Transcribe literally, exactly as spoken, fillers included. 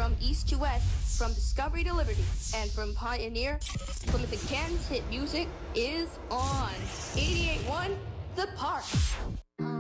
From east to west, from Discovery to Liberty, and from Pioneer, Plymouth Can's hit music is on. eighty-eight point one, The Park.